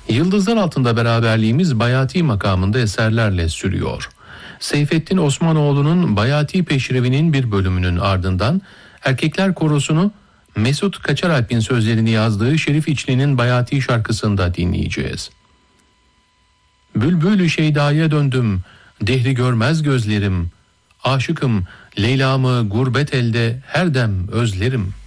Yıldızlar altında beraberliğimiz Bayati makamında eserlerle sürüyor. Seyfettin Osmanoğlu'nun Bayati Peşrevi'nin bir bölümünün ardından Erkekler Korosu'nu Mesut Kaçaralp'in sözlerini yazdığı Şerif İçli'nin Bayati şarkısında dinleyeceğiz. Bülbül-ü Şeyda'ya döndüm, dehri görmez gözlerim, aşıkım, Leyla'mı gurbet elde her dem özlerim.